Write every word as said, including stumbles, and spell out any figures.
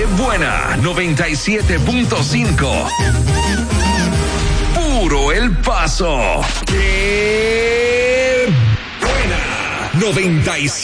buena, noventa y siete punto cinco. Puro El Paso. ¡Qué buena! noventa y siete.